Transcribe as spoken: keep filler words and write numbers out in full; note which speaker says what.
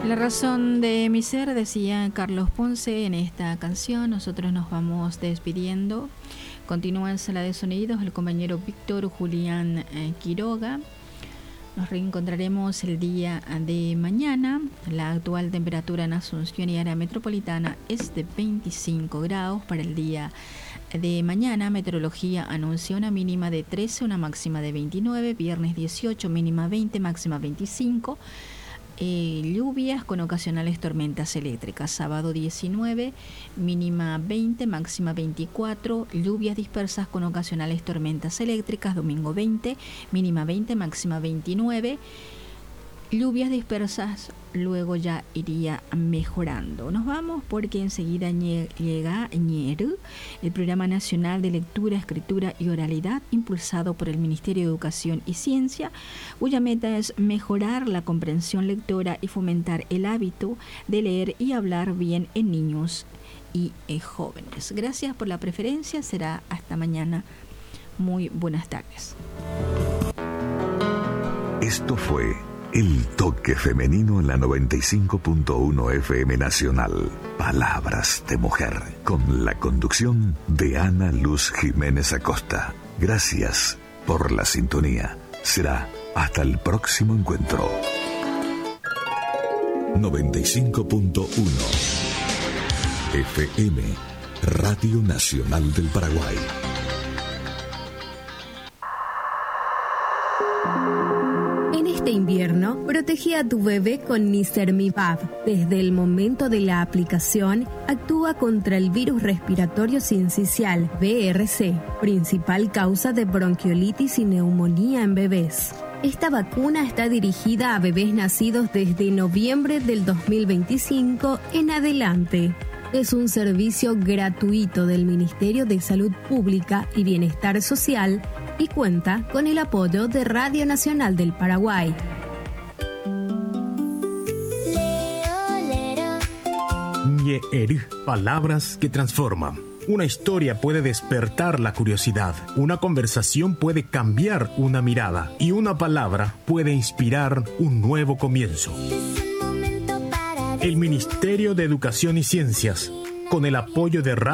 Speaker 1: La razón de mi ser, decía Carlos Ponce en esta canción. Nosotros nos vamos despidiendo. Continúa en Sala de Sonidos el compañero Víctor Julián eh, Quiroga. Nos reencontraremos el día de mañana. La actual temperatura en Asunción y área metropolitana es de veinticinco grados para el día de mañana. Meteorología anuncia una mínima de trece, una máxima de veintinueve. Viernes dieciocho, mínima veinte, máxima veinticinco. Eh, lluvias con ocasionales tormentas eléctricas. Sábado diecinueve, mínima veinte, máxima veinticuatro. Lluvias dispersas con ocasionales tormentas eléctricas. Domingo veinte, mínima veinte, máxima veintinueve. Lluvias dispersas, luego ya iría mejorando. Nos vamos porque enseguida llega Ñeru, el Programa Nacional de Lectura, Escritura y Oralidad, impulsado por el Ministerio de Educación y Ciencia, cuya meta es mejorar la comprensión lectora y fomentar el hábito de leer y hablar bien en niños y en jóvenes. Gracias por la preferencia, será hasta mañana. Muy buenas tardes.
Speaker 2: Esto fue El Toque Femenino en la noventa y cinco punto uno F M Nacional. Palabras de Mujer, con la conducción de Ana Luz Jiménez Acosta. Gracias por la sintonía. Será hasta el próximo encuentro. noventa y cinco punto uno F M, Radio Nacional del Paraguay.
Speaker 3: Este invierno, protege a tu bebé con Nisermivab. Desde el momento de la aplicación, actúa contra el virus respiratorio sincicial, V R C, principal causa de bronquiolitis y neumonía en bebés. Esta vacuna está dirigida a bebés nacidos desde noviembre del dos mil veinticinco en adelante. Es un servicio gratuito del Ministerio de Salud Pública y Bienestar Social y cuenta con el apoyo de Radio Nacional del Paraguay.
Speaker 4: Ñe'er, palabras que transforman. Una historia puede despertar la curiosidad, una conversación puede cambiar una mirada y una palabra puede inspirar un nuevo comienzo. El Ministerio de Educación y Ciencias, con el apoyo de Radio